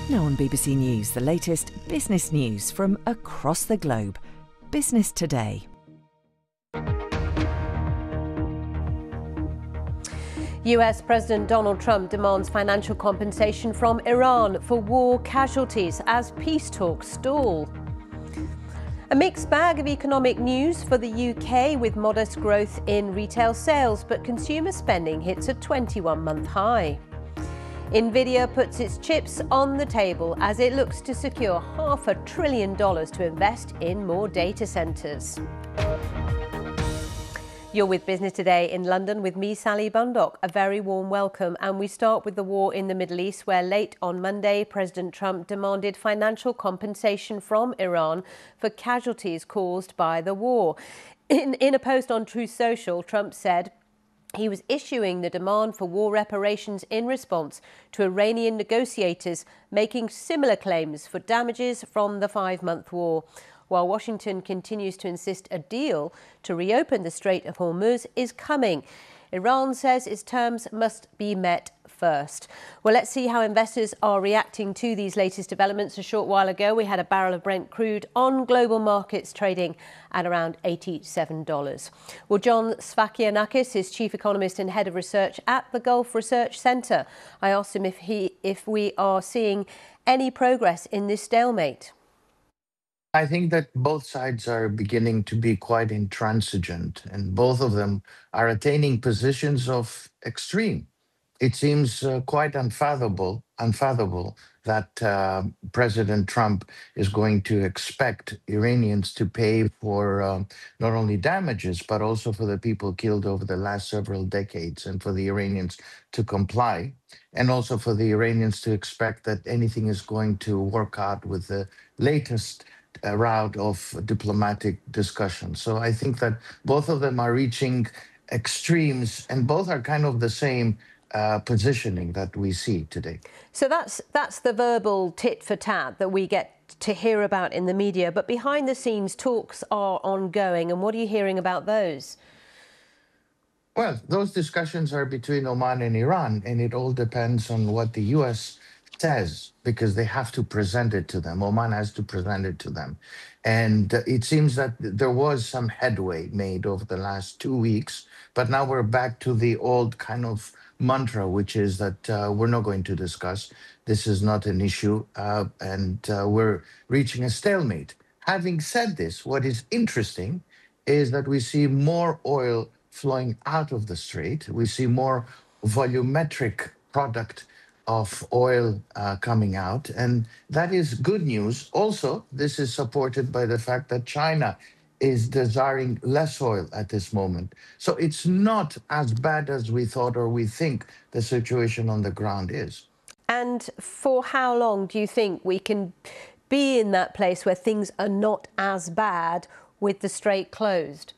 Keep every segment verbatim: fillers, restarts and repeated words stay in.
Now on B B C News, the latest business news from across the globe. Business Today. U S President Donald Trump demands financial compensation from Iran for war casualties as peace talks stall. A mixed bag of economic news for the U K, with modest growth in retail sales, but consumer spending hits a twenty-one month high. Nvidia puts its chips on the table as it looks to secure half a trillion dollars to invest in more data centres. You're with Business Today in London with me, Sally Bundock. A very warm welcome, and we start with the war in the Middle East, where late on Monday, President Trump demanded financial compensation from Iran for casualties caused by the war. In, in a post on Truth Social, Trump said he was issuing the demand for war reparations in response to Iranian negotiators making similar claims for damages from the five-month war, while Washington continues to insist a deal to reopen the Strait of Hormuz is coming. Iran says its terms must be met first. Well, let's see how investors are reacting to these latest developments. A short while ago, we had a barrel of Brent crude on global markets trading at around eighty-seven dollars. Well, John Sfakianakis is chief economist and head of research at the Gulf Research Centre. I asked him if he, if we are seeing any progress in this stalemate. I think that both sides are beginning to be quite intransigent, and both of them are attaining positions of extreme. It seems uh, quite unfathomable, unfathomable that uh, President Trump is going to expect Iranians to pay for uh, not only damages, but also for the people killed over the last several decades, and for the Iranians to comply, and also for the Iranians to expect that anything is going to work out with the latest a round of diplomatic discussion. So I think that both of them are reaching extremes, and both are kind of the same uh, positioning that we see today. So that's that's the verbal tit for tat that we get to hear about in the media. But behind the scenes, talks are ongoing. And what are you hearing about those? Well, those discussions are between Oman and Iran, and it all depends on what the U S says, because they have to present it to them. Oman has to present it to them. And uh, it seems that there was some headway made over the last two weeks, but now we're back to the old kind of mantra, which is that uh, we're not going to discuss. This is not an issue, uh, and uh, we're reaching a stalemate. Having said this, what is interesting is that we see more oil flowing out of the strait. We see more volumetric product of oil uh, coming out, and that is good news. Also, this is supported by the fact that China is desiring less oil at this moment. So it's not as bad as we thought, or we think the situation on the ground is. And for how long do you think we can be in that place where things are not as bad with the strait closed?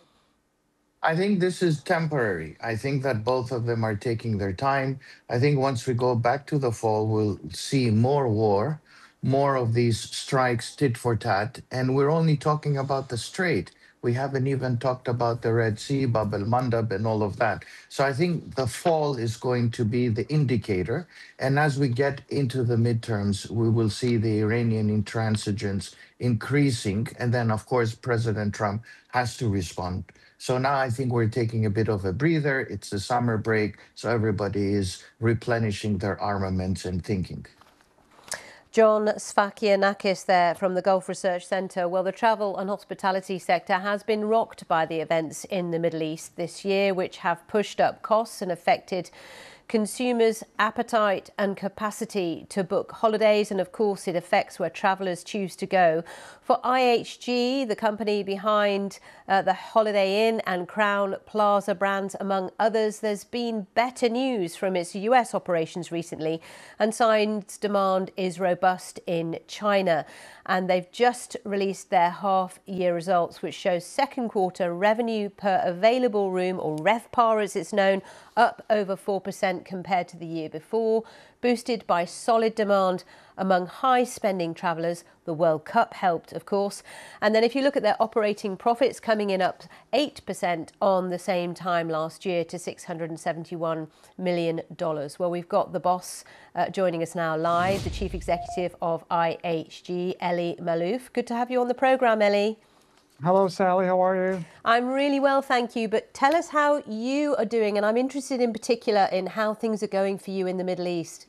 I think this is temporary. I think that both of them are taking their time. I think once we go back to the fall, we'll see more war, more of these strikes tit for tat. And we're only talking about the Strait. We haven't even talked about the Red Sea, Bab el Mandab, and all of that. So I think the fall is going to be the indicator. And as we get into the midterms, we will see the Iranian intransigence increasing. And then, of course, President Trump has to respond. So now I think we're taking a bit of a breather. It's the summer break, so everybody is replenishing their armaments and thinking. John Sfakianakis there from the Gulf Research Centre. Well, the travel and hospitality sector has been rocked by the events in the Middle East this year, which have pushed up costs and affected consumers' appetite and capacity to book holidays, and of course it affects where travellers choose to go. For I H G, the company behind uh, the Holiday Inn and Crown Plaza brands, among others, there's been better news from its U S operations recently, and signs demand is robust in China. And they've just released their half-year results, which shows second quarter revenue per available room, or RevPAR as it's known, up over four percent percent compared to the year before, boosted by solid demand among high-spending travellers. The World Cup helped, of course. And then if you look at their operating profits, coming in up eight percent on the same time last year to six hundred seventy-one million dollars. Well, we've got the boss uh, joining us now live, the Chief Executive of I H G, Elie Maalouf. Good to have you on the programme, Elie. Hello, Sally. How are you? I'm really well, thank you. But tell us how you are doing. And I'm interested in particular in how things are going for you in the Middle East.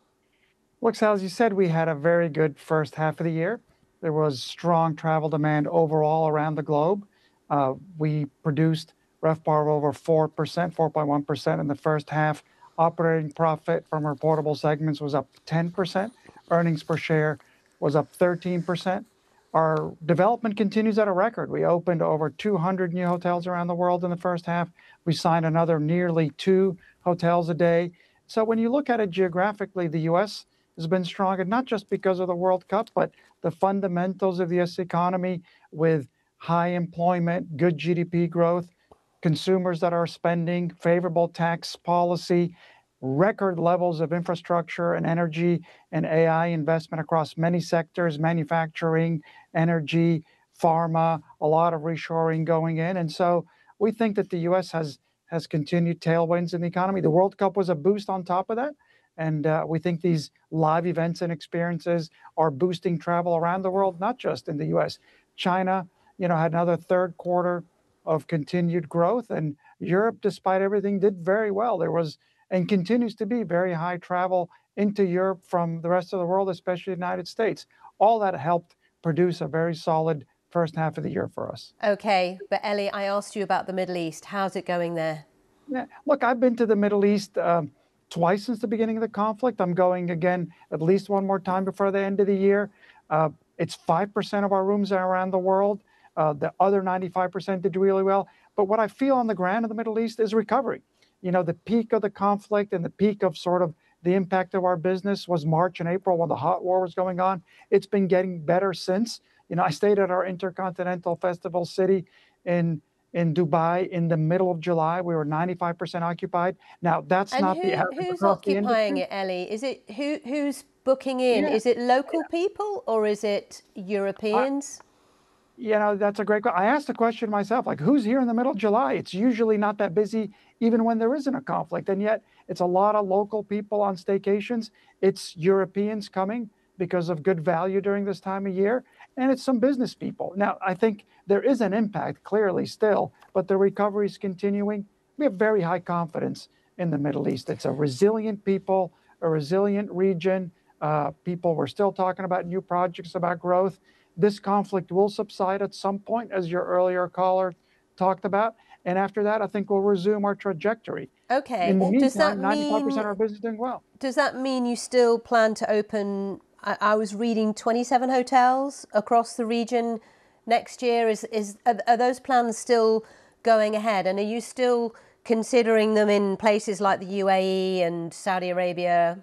Look, Sal, as you said, we had a very good first half of the year. There was strong travel demand overall around the globe. Uh, we produced RevPAR of over four percent, four point one percent in the first half. Operating profit from reportable segments was up ten percent. Earnings per share was up thirteen percent. Our development continues at a record. We opened over two hundred new hotels around the world in the first half. We signed another nearly two hotels a day. So when you look at it geographically, the U S has been strong, and not just because of the World Cup, but the fundamentals of the U S economy with high employment, good G D P growth, consumers that are spending, favorable tax policy, record levels of infrastructure and energy and A I investment across many sectors, manufacturing, energy, pharma, a lot of reshoring going in. And so we think that the U S has, has continued tailwinds in the economy. The World Cup was a boost on top of that. And uh, we think these live events and experiences are boosting travel around the world, not just in the U S. China, you know, had another third quarter of continued growth, and Europe, despite everything, did very well. There was and continues to be very high travel into Europe from the rest of the world, especially the United States. All that helped produce a very solid first half of the year for us. Okay, but Elie, I asked you about the Middle East. How's it going there? Yeah, look, I've been to the Middle East um, twice since the beginning of the conflict. I'm going again at least one more time before the end of the year. Uh, it's five percent of our rooms are around the world. Uh, the other ninety-five percent did really well. But what I feel on the ground in the Middle East is recovery. You know, the peak of the conflict and the peak of sort of the impact of our business was March and April when the hot war was going on. It's been getting better since. You know, I stayed at our Intercontinental Festival City in in Dubai in the middle of July. We were ninety-five percent occupied. Now, that's and not who, the average who's across occupying the it, Elie? Is it who who's booking in? Yeah. Is it local people or is it Europeans? I, You know, that's a great question. I asked the question myself, like, who's here in the middle of July? It's usually not that busy, even when there isn't a conflict. And yet it's a lot of local people on staycations. It's Europeans coming because of good value during this time of year. And it's some business people. Now, I think there is an impact, clearly, still, but the recovery is continuing. We have very high confidence in the Middle East. It's a resilient people, a resilient region. Uh, people, we're still talking about new projects, about growth. This conflict will subside at some point, as your earlier caller talked about. And after that, I think we'll resume our trajectory. Okay. In the meantime, does that ninety-five percent mean, of our business is doing well. Does that mean you still plan to open, I, I was reading twenty-seven hotels across the region next year? Is, is are, are those plans still going ahead? And are you still considering them in places like the U A E and Saudi Arabia?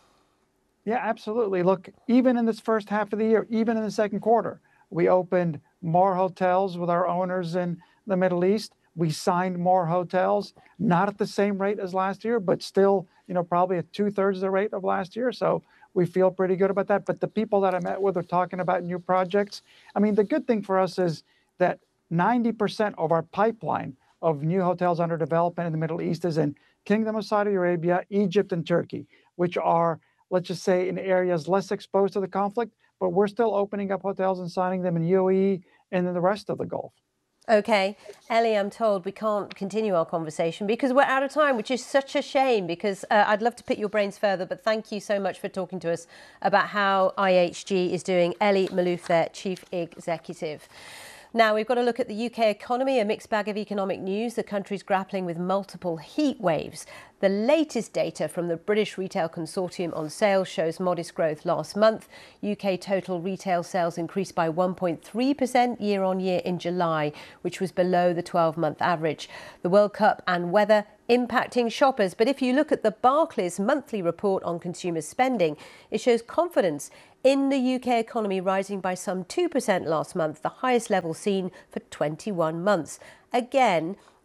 Yeah, absolutely. Look, even in this first half of the year, even in the second quarter, we opened more hotels with our owners in the Middle East. We signed more hotels, not at the same rate as last year, but still, you know, probably at two thirds the rate of last year. So we feel pretty good about that. But the people that I met with are talking about new projects. I mean, the good thing for us is that ninety percent of our pipeline of new hotels under development in the Middle East is in Kingdom of Saudi Arabia, Egypt, and Turkey, which are, let's just say, in areas less exposed to the conflict, but we're still opening up hotels and signing them in U A E and in the rest of the Gulf. Okay. Elie, I'm told we can't continue our conversation because we're out of time, which is such a shame because uh, I'd love to pick your brains further, but thank you so much for talking to us about how I H G is doing. Elie Maalouf, their Chief Executive. Now, we've got to look at the U K economy, a mixed bag of economic news. The country's grappling with multiple heat waves. The latest data from the British Retail Consortium on sales shows modest growth last month. U K total retail sales increased by one point three percent year on year in July, which was below the twelve-month average. The World Cup and weather impacting shoppers. But if you look at the Barclays monthly report on consumer spending, it shows confidence in the U K economy rising by some two percent last month, the highest level seen for twenty-one months. Again,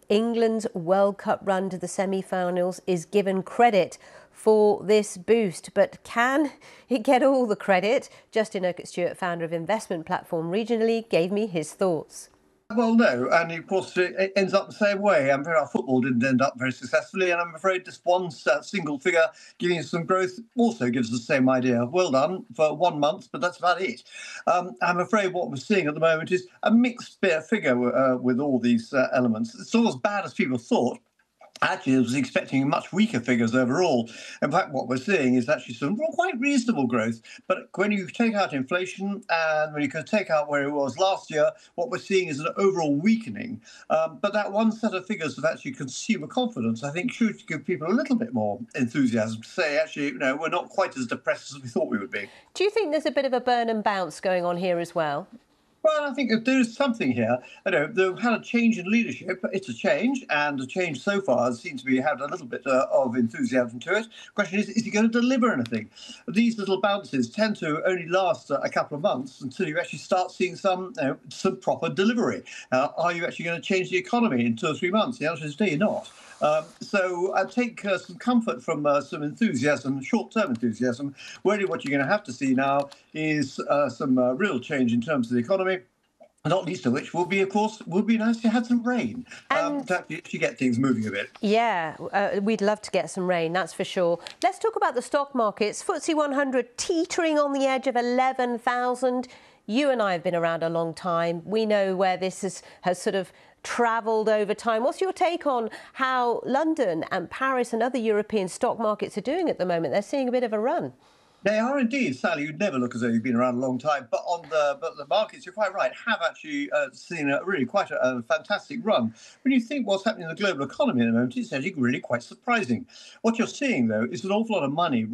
England's World Cup run to the semi-finals is given credit for this boost, but can it get all the credit? Justin Urquhart-Stewart, founder of investment platform Regionally, gave me his thoughts. Well, no, and of course it ends up the same way. I'm afraid our football didn't end up very successfully, and I'm afraid just one single figure giving us some growth also gives us the same idea. Well done for one month, but that's about it. Um, I'm afraid what we're seeing at the moment is a mixed figure uh, with all these uh, elements. It's not as bad as people thought. Actually, I was expecting much weaker figures overall. In fact, what we're seeing is actually some quite reasonable growth. But when you take out inflation and when you can take out where it was last year, what we're seeing is an overall weakening. Um, but that one set of figures of actually consumer confidence, I think, should give people a little bit more enthusiasm to say, actually, you know, we're not quite as depressed as we thought we would be. Do you think there's a bit of a burn and bounce going on here as well? Well, I think that there is something here. I know they've had a change in leadership. It's a change, and the change so far seems to be had a little bit uh, of enthusiasm to it. The question is, is he going to deliver anything? These little bounces tend to only last uh, a couple of months until you actually start seeing some, you know, some proper delivery. Uh, are you actually going to change the economy in two or three months? The answer is no, you're not. Um, so I take uh, some comfort from uh, some enthusiasm, short-term enthusiasm. Really what you're going to have to see now is uh, some uh, real change in terms of the economy. Not least of which will be, of course, would be nice to have some rain um, to actually get things moving a bit. Yeah, uh, we'd love to get some rain, that's for sure. Let's talk about the stock markets. F T S E one hundred teetering on the edge of eleven thousand. You and I have been around a long time. We know where this has, has sort of travelled over time. What's your take on how London and Paris and other European stock markets are doing at the moment? They're seeing a bit of a run. They are indeed, Sally. You'd never look as though you've been around a long time, but on the but the markets, you're quite right, have actually uh, seen a really quite a, a fantastic run. When you think what's happening in the global economy at the moment, it's actually really quite surprising. What you're seeing, though, is an awful lot of money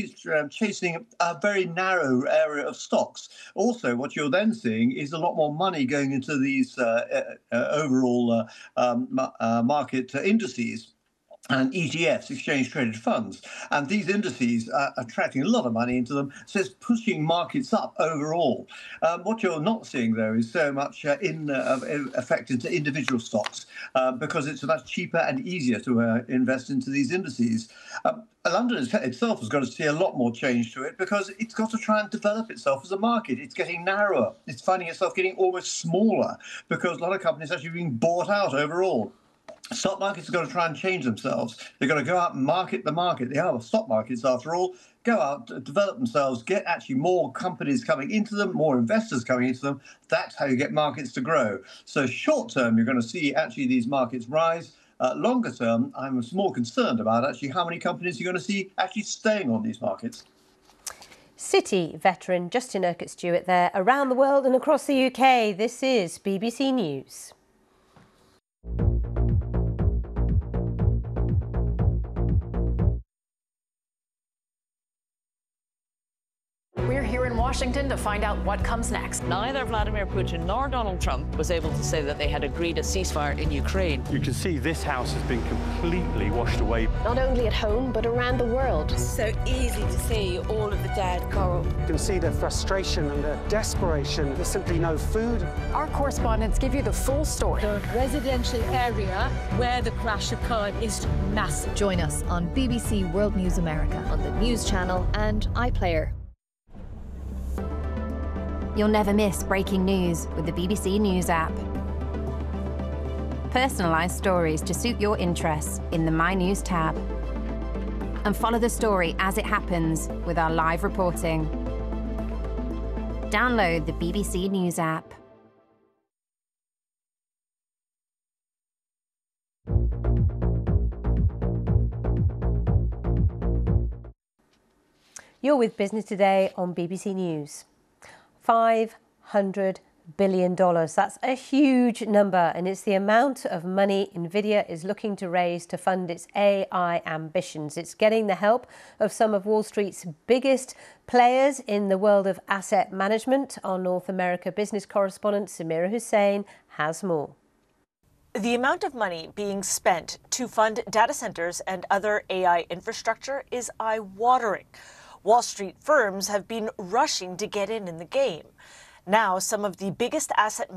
chasing a very narrow area of stocks. Also, what you're then seeing is a lot more money going into these uh, uh, overall uh, um, uh, market uh, indices and E T Fs, exchange-traded funds. And these indices are attracting a lot of money into them, so it's pushing markets up overall. Um, what you're not seeing, though, is so much uh, in uh, effect into individual stocks, uh, because it's much cheaper and easier to uh, invest into these indices. Um, London itself has got to see a lot more change to it because it's got to try and develop itself as a market. It's getting narrower. It's finding itself getting almost smaller because a lot of companies are actually being bought out overall. Stock markets have got to try and change themselves. They've got to go out and market the market. They are stock markets, after all. Go out, develop themselves, get actually more companies coming into them, more investors coming into them. That's how you get markets to grow. So short term, you're going to see actually these markets rise. Uh, longer term, I'm more concerned about actually how many companies you're going to see actually staying on these markets. Citi veteran Justin Urquhart-Stewart there, around the world and across the U K. This is B B C News. We're here in Washington to find out what comes next. Neither Vladimir Putin nor Donald Trump was able to say that they had agreed a ceasefire in Ukraine. You can see this house has been completely washed away. Not only at home, but around the world. It's so easy to see all of the dead coral. You can see the frustration and the desperation. There's simply no food. Our correspondents give you the full story. The residential area where the crash occurred is massive. Join us on B B C World News America on the News Channel and iPlayer. You'll never miss breaking news with the B B C News app. Personalised stories to suit your interests in the My News tab. And follow the story as it happens with our live reporting. Download the B B C News app. You're with Business Today on B B C News. five hundred billion dollars. That's a huge number, and it's the amount of money Nvidia is looking to raise to fund its A I ambitions. It's getting the help of some of Wall Street's biggest players in the world of asset management. Our North America business correspondent Samira Hussein has more. The amount of money being spent to fund data centers and other A I infrastructure is eye-watering. Wall Street firms have been rushing to get in in the game. Now, some of the biggest asset